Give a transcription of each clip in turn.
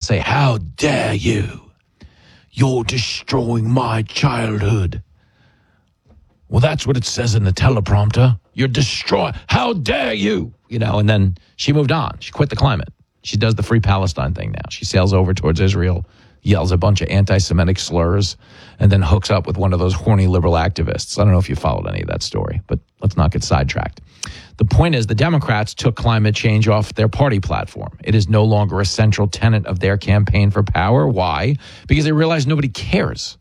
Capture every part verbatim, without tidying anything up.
say, how dare you? You're destroying my childhood. Well, that's what it says in the teleprompter. You're destroying. How dare you? You know, and then she moved on. She quit the climate. She does the Free Palestine thing now. She sails over towards Israel, yells a bunch of anti-Semitic slurs, and then hooks up with one of those horny liberal activists. I don't know if you followed any of that story, but let's not get sidetracked. The point is the Democrats took climate change off their party platform. It is no longer a central tenet of their campaign for power. Why? Because they realize nobody cares.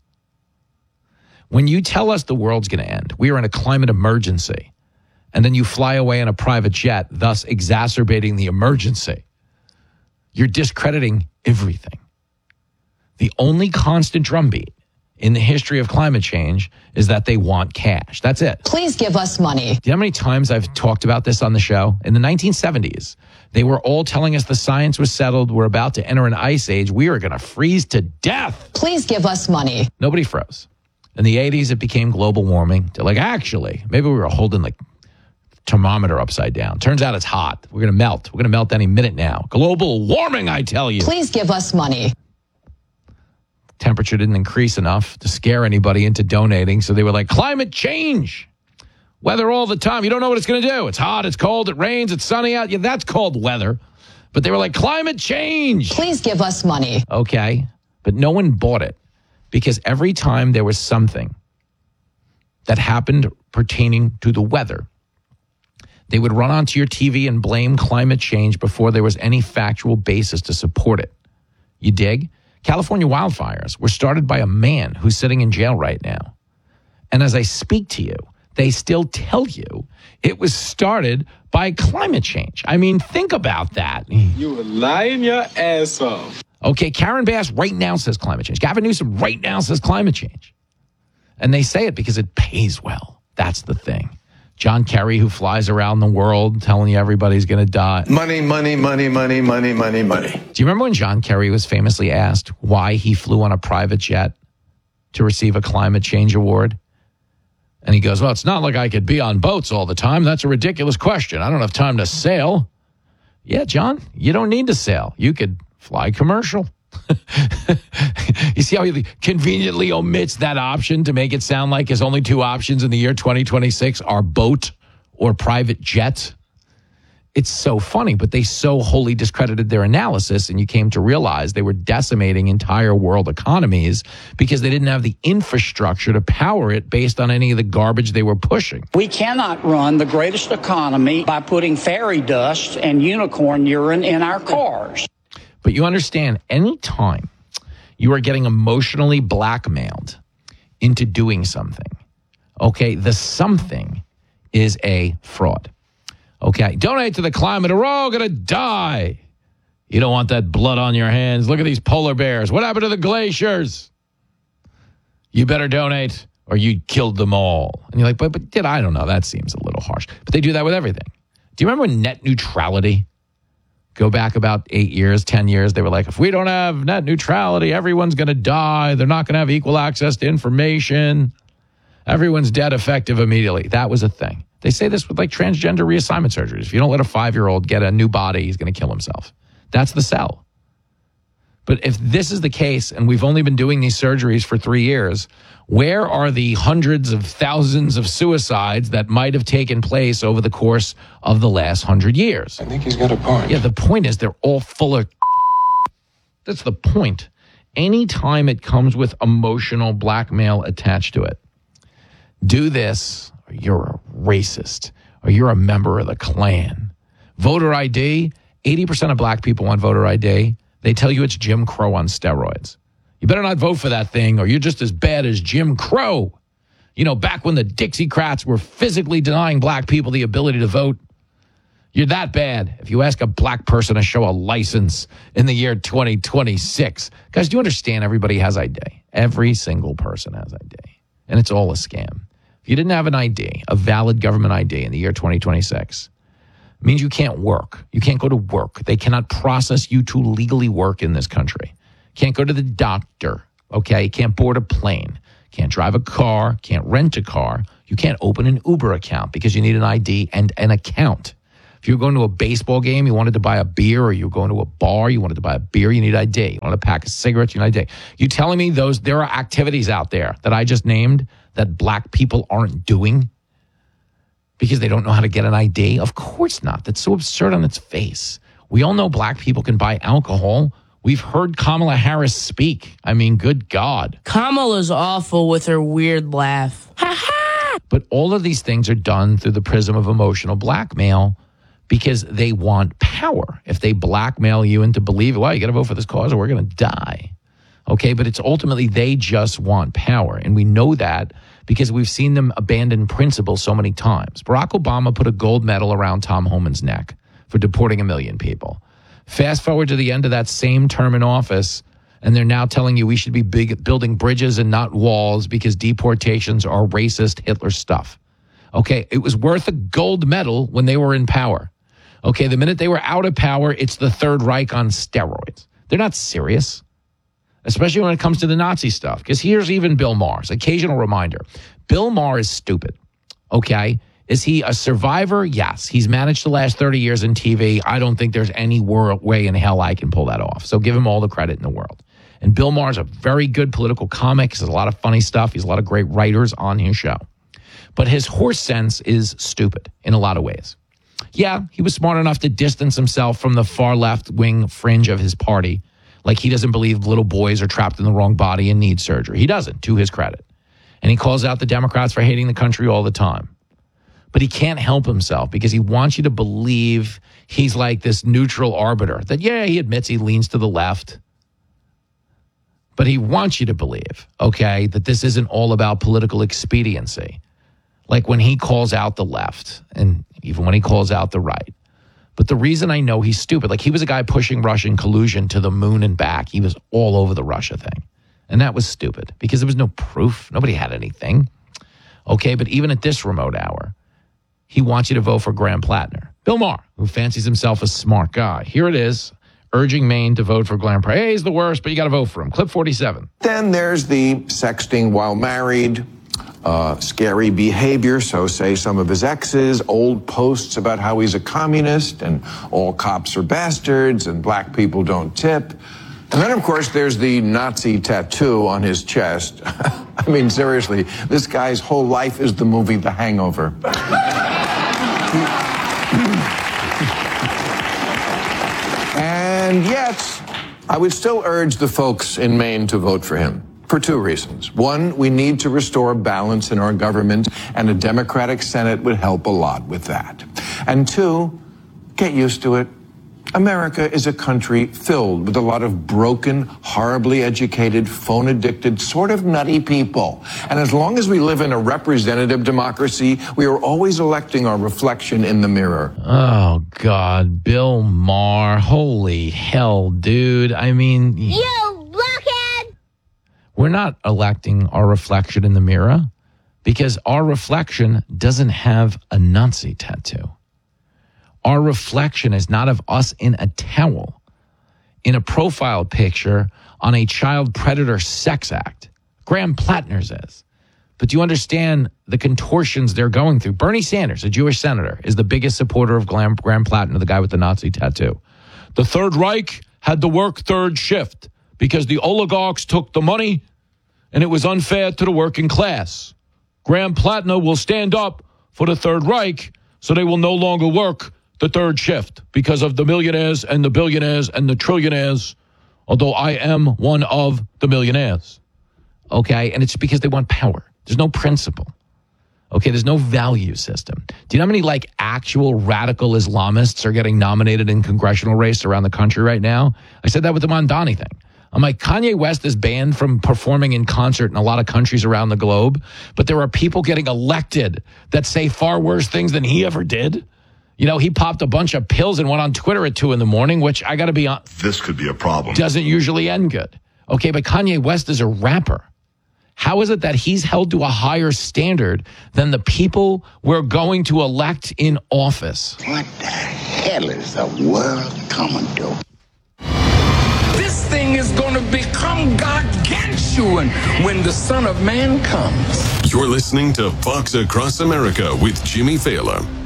When you tell us the world's going to end, we are in a climate emergency, and then you fly away in a private jet, thus exacerbating the emergency, you're discrediting everything. The only constant drumbeat in the history of climate change is that they want cash. That's it. Please give us money. Do you know how many times I've talked about this on the show? In the nineteen seventies, they were all telling us the science was settled. We're about to enter an ice age. We are going to freeze to death. Please give us money. Nobody froze. In the eighties, it became global warming. They're like, actually, maybe we were holding like thermometer upside down. Turns out it's hot. We're going to melt. We're going to melt any minute now. Global warming, I tell you. Please give us money. Temperature didn't increase enough to scare anybody into donating, so they were like, climate change. Weather all the time. You don't know what it's going to do. It's hot, it's cold, it rains, it's sunny out. Yeah, that's called weather. But they were like, climate change. Please give us money. Okay, but no one bought it because every time there was something that happened pertaining to the weather, they would run onto your T V and blame climate change before there was any factual basis to support it. You dig? California wildfires were started by a man who's sitting in jail right now. And as I speak to you, they still tell you it was started by climate change. I mean, think about that. You were lying your ass off. Okay, Karen Bass right now says climate change. Gavin Newsom right now says climate change. And they say it because it pays well. That's the thing. John Kerry, who flies around the world telling you everybody's going to die. Money, money, money, money, money, money, money. Do you remember when John Kerry was famously asked why he flew on a private jet to receive a climate change award? And he goes, well, it's not like I could be on boats all the time. That's a ridiculous question. I don't have time to sail. Yeah, John, you don't need to sail. You could fly commercial. You see how he conveniently omits that option to make it sound like his only two options in the year twenty twenty-six are boat or private jet? It's so funny, but they so wholly discredited their analysis, and you came to realize they were decimating entire world economies because they didn't have the infrastructure to power it based on any of the garbage they were pushing. We cannot run the greatest economy by putting fairy dust and unicorn urine in our cars. But you understand, any time you are getting emotionally blackmailed into doing something, okay, the something is a fraud. Okay, donate to the climate or we're all going to die. You don't want that blood on your hands. Look at these polar bears. What happened to the glaciers? You better donate or you killed them all. And you're like, but, but did I don't know. That seems a little harsh. But they do that with everything. Do you remember net neutrality? Go back about eight years, ten years. They were like, if we don't have net neutrality, everyone's going to die. They're not going to have equal access to information. Everyone's dead effective immediately. That was a thing. They say this with like transgender reassignment surgeries. If you don't let a five-year-old get a new body, he's going to kill himself. That's the sell. But if this is the case, and we've only been doing these surgeries for three years, where are the hundreds of thousands of suicides that might have taken place over the course of the last hundred years? I think he's got a point. Yeah, the point is they're all full of... That's the point. Anytime it comes with emotional blackmail attached to it, do this, or you're a racist, or you're a member of the Klan. Voter I D, eighty percent of black people want voter I D. They tell you it's Jim Crow on steroids. You better not vote for that thing or you're just as bad as Jim Crow. You know, back when the Dixiecrats were physically denying black people the ability to vote, you're that bad. If you ask a black person to show a license in the year twenty twenty-six, guys, do you understand everybody has I D? Every single person has I D. And it's all a scam. If you didn't have an I D, a valid government I D in the year twenty twenty-six, it means you can't work. You can't go to work. They cannot process you to legally work in this country. Can't go to the doctor, okay? Can't board a plane. Can't drive a car. Can't rent a car. You can't open an Uber account because you need an I D and an account. If you were going to a baseball game, you wanted to buy a beer, or you were going to a bar, you wanted to buy a beer, you need I D. You wanted a pack of cigarettes, you need I D. You telling me those there are activities out there that I just named that black people aren't doing because they don't know how to get an I D? Of course not. That's so absurd on its face. We all know black people can buy alcohol. We've heard Kamala Harris speak. I mean, good God. Kamala's awful with her weird laugh. Ha ha! But all of these things are done through the prism of emotional blackmail because they want power. If they blackmail you into believing, well, you got to vote for this cause or we're going to die. Okay, but it's ultimately they just want power. And we know that because we've seen them abandon principle so many times. Barack Obama put a gold medal around Tom Homan's neck for deporting a million people. Fast forward to the end of that same term in office, and they're now telling you we should be big, building bridges and not walls because deportations are racist Hitler stuff. Okay, it was worth a gold medal when they were in power. Okay, the minute they were out of power, it's the Third Reich on steroids. They're not serious, especially when it comes to the Nazi stuff. Because here's even Bill Maher's occasional reminder. Bill Maher is stupid, okay? Is he a survivor? Yes. He's managed the last thirty years in T V. I don't think there's any world, way in hell I can pull that off. So give him all the credit in the world. And Bill Maher's a very good political comic. He has a lot of funny stuff. He's a lot of great writers on his show. But his horse sense is stupid in a lot of ways. Yeah, he was smart enough to distance himself from the far left wing fringe of his party. Like he doesn't believe little boys are trapped in the wrong body and need surgery. He doesn't, to his credit. And he calls out the Democrats for hating the country all the time. But he can't help himself because he wants you to believe he's like this neutral arbiter. That, yeah, he admits he leans to the left. But he wants you to believe, okay, that this isn't all about political expediency. Like when he calls out the left and even when he calls out the right. But the reason I know he's stupid, like he was a guy pushing Russian collusion to the moon and back. He was all over the Russia thing. And that was stupid because there was no proof. Nobody had anything. Okay, but even at this remote hour, he wants you to vote for Graham Plattner. Bill Maher, who fancies himself a smart guy. Here it is, urging Maine to vote for Graham Plattner. Hey, he's the worst, but you got to vote for him. Clip forty-seven. Then there's the sexting while married, uh, scary behavior, so say some of his exes, old posts about how he's a communist and all cops are bastards and black people don't tip. And then, of course, there's the Nazi tattoo on his chest. I mean, seriously, this guy's whole life is the movie The Hangover. And yet, I would still urge the folks in Maine to vote for him for two reasons. One, we need to restore balance in our government, and a Democratic Senate would help a lot with that. And two, get used to it. America is a country filled with a lot of broken, horribly educated, phone-addicted, sort of nutty people. And as long as we live in a representative democracy, we are always electing our reflection in the mirror. Oh, God, Bill Maher. Holy hell, dude. I mean... You blockhead! We're not electing our reflection in the mirror because our reflection doesn't have a Nazi tattoo. Our reflection is not of us in a towel, in a profile picture on a child predator sex act. Graham Plattner's is. But do you understand the contortions they're going through? Bernie Sanders, a Jewish senator, is the biggest supporter of Graham, Graham Plattner, the guy with the Nazi tattoo. The Third Reich had to work third shift because the oligarchs took the money and it was unfair to the working class. Graham Plattner will stand up for the Third Reich so they will no longer work the third shift because of the millionaires and the billionaires and the trillionaires, although I am one of the millionaires. Okay, and it's because they want power. There's no principle. Okay, there's no value system. Do you know how many like actual radical Islamists are getting nominated in congressional race around the country right now? I said that with the Mondani thing. I'm like, Kanye West is banned from performing in concert in a lot of countries around the globe, but there are people getting elected that say far worse things than he ever did. You know, he popped a bunch of pills and went on Twitter at two in the morning, which I got to be on. This could be a problem. Doesn't usually end good. Okay, but Kanye West is a rapper. How is it that he's held to a higher standard than the people we're going to elect in office? What the hell is the world coming to? This thing is going to become gargantuan when the Son of Man comes. You're listening to Fox Across America with Jimmy Fallon.